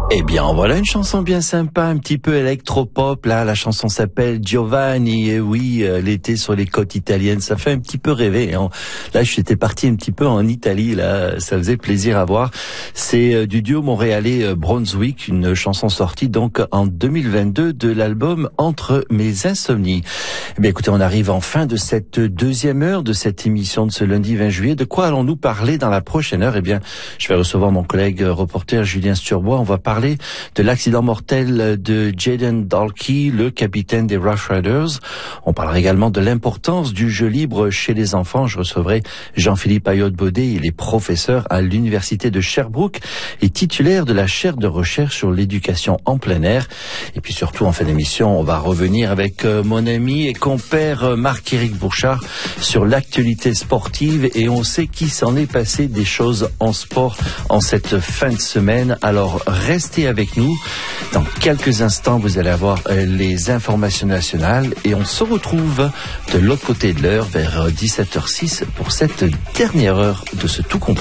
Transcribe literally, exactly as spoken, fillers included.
Eh bien, voilà une chanson bien sympa, un petit peu électropop. Là, la chanson s'appelle Giovanni. Et oui, euh, l'été sur les côtes italiennes, ça fait un petit peu rêver. Hein. Là, j'étais parti un petit peu en Italie. Là, ça faisait plaisir à voir. C'est euh, du duo montréalais euh, Brunswick, une chanson sortie donc en deux mille vingt-deux de l'album Entre mes insomnies. Eh bien, écoutez, on arrive en fin de cette deuxième heure de cette émission de ce lundi vingt juillet. De quoi allons-nous parler dans la prochaine heure? Eh bien, je vais recevoir mon collègue euh, reporter Julien Sturbois. On va parler de l'accident mortel de Jaden Dalkey, le capitaine des Rough Riders. On parlera également de l'importance du jeu libre chez les enfants. Je recevrai Jean-Philippe Ayotte-Baudet. Il est professeur à l'université de Sherbrooke et titulaire de la chaire de recherche sur l'éducation en plein air. Et puis surtout, en fin d'émission, on va revenir avec mon ami et compère Marc-Éric Bouchard sur l'actualité sportive, et on sait qu'il s'en est passé des choses en sport en cette fin de semaine. Alors, restez avec nous. Dans quelques instants, vous allez avoir les informations nationales et on se retrouve de l'autre côté de l'heure vers dix-sept heures zéro six pour cette dernière heure de ce tout complet.